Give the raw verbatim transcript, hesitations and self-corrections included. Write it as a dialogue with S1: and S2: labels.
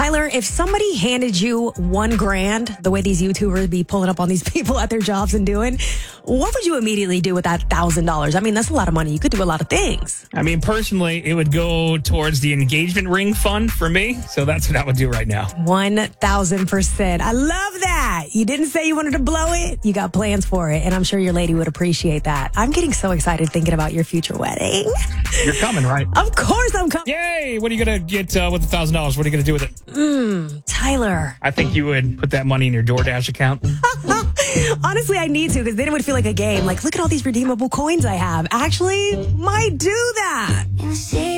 S1: Tyler, if somebody handed you one grand, the way these YouTubers be pulling up on these people at their jobs and doing, what would you immediately do with that thousand dollars? I mean, that's a lot of money. You could do a lot of things.
S2: I mean, personally, it would go towards the engagement ring fund for me. So that's what I would do right now.
S1: one thousand percent. I love that. You didn't say you wanted to blow it. You got plans for it. And I'm sure your lady would appreciate that. I'm getting so excited thinking about your future wedding.
S2: You're coming, right?
S1: Of course I'm coming.
S2: Yay! What are you going to get uh, with the one thousand dollars? What are you going to do with it?
S1: Mmm, Tyler.
S2: I think you would put that money in your DoorDash account.
S1: Honestly, I need to, because then it would feel like a game. Like, look at all these redeemable coins I have. Actually, might do that.